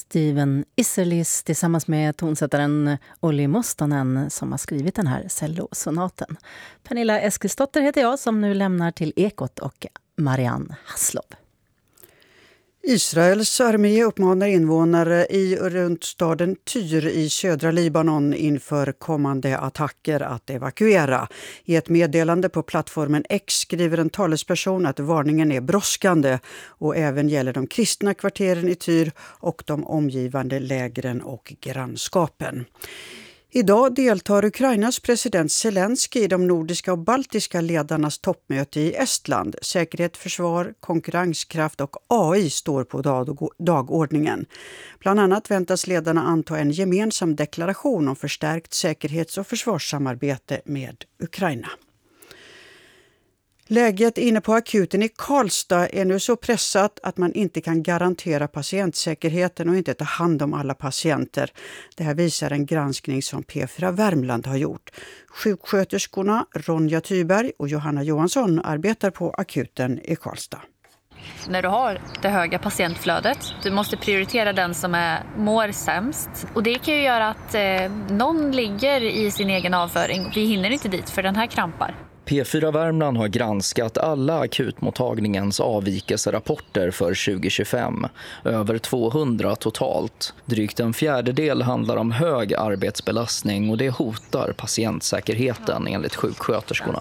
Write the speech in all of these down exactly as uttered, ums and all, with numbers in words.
Steven Isserlis tillsammans med tonsättaren Olli Mustonen som har skrivit den här cellosonaten. Pernilla Eskilsdotter heter jag som nu lämnar till Ekot och Marianne Haslov. Israels armé uppmanar invånare i runt staden Tyr i södra Libanon inför kommande attacker att evakuera. I ett meddelande på plattformen X skriver en talesperson att varningen är brådskande och även gäller de kristna kvarteren i Tyr och de omgivande lägren och grannskapen. Idag deltar Ukrainas president Zelensky i de nordiska och baltiska ledarnas toppmöte i Estland. Säkerhet, försvar, konkurrenskraft och A I står på dag- dagordningen. Bland annat väntas ledarna anta en gemensam deklaration om förstärkt säkerhets- och försvarssamarbete med Ukraina. Läget inne på akuten i Karlstad är nu så pressat att man inte kan garantera patientsäkerheten och inte ta hand om alla patienter. Det här visar en granskning som P fyra Värmland har gjort. Sjuksköterskorna Ronja Thyberg och Johanna Johansson arbetar på akuten i Karlstad. När du har det höga patientflödet, du måste prioritera den som är mår sämst. Och det kan ju göra att eh, någon ligger i sin egen avföring. Vi hinner inte dit för den här krampar. P fyra Värmland har granskat alla akutmottagningens avvikelserapporter för tjugo tjugofem. Över tvåhundra totalt. Drygt en fjärdedel handlar om hög arbetsbelastning och det hotar patientsäkerheten enligt sjuksköterskorna.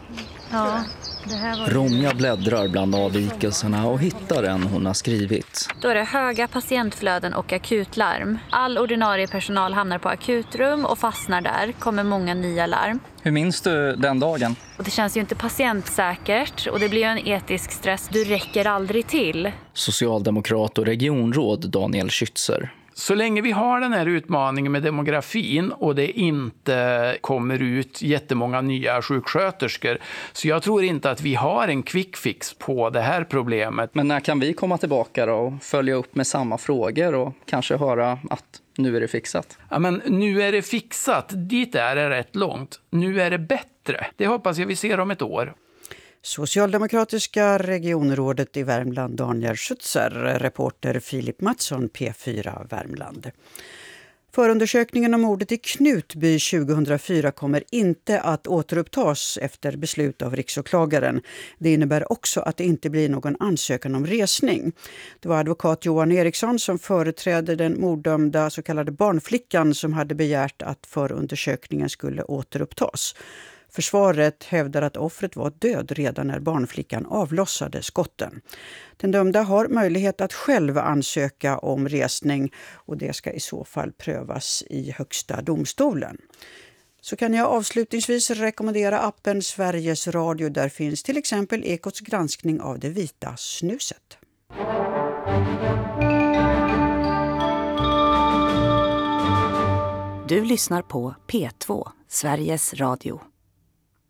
Ja. Ronja bläddrar bland avvikelserna och hittar en hon har skrivit. Då är det höga patientflöden och akutlarm. All ordinarie personal hamnar på akutrum och fastnar där. Kommer många nya larm. Hur minns du den dagen? Och det känns ju inte patientsäkert och det blir ju en etisk stress. Du räcker aldrig till. Socialdemokrat och regionråd Daniel Schützer. Så länge vi har den här utmaningen med demografin och det inte kommer ut jättemånga nya sjuksköterskor, så jag tror inte att vi har en quick fix på det här problemet. Men när kan vi komma tillbaka då och följa upp med samma frågor och kanske höra att nu är det fixat? Ja, men nu är det fixat. Dit är det rätt långt. Nu är det bättre. Det hoppas jag vi ser om ett år. Socialdemokratiska regionrådet i Värmland Daniel Schützer, reporter Filip Mattsson, P fyra Värmland. Förundersökningen om mordet i Knutby tjugohundrafyra kommer inte att återupptas efter beslut av riksåklagaren. Det innebär också att det inte blir någon ansökan om resning. Det var advokat Johan Eriksson som företrädde den morddömda så kallade barnflickan som hade begärt att förundersökningen skulle återupptas. Försvaret hävdar att offret var död redan när barnflickan avlossade skotten. Den dömda har möjlighet att själv ansöka om resning och det ska i så fall prövas i Högsta domstolen. Så kan jag avslutningsvis rekommendera appen Sveriges Radio. Där finns till exempel Ekots granskning av det vita snuset. Du lyssnar på P två, Sveriges Radio.